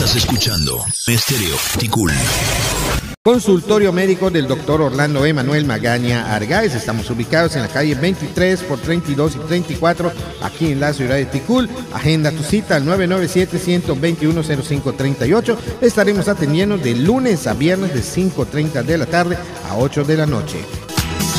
Estás escuchando Estéreo Ticul. Consultorio médico del doctor Orlando Emanuel Magaña Argáez. Estamos ubicados en la calle 23 por 32 y 34, aquí en la ciudad de Ticul. Agenda tu cita al 997-121-0538. Estaremos atendiendo de lunes a viernes de 5:30 de la tarde a 8 de la noche.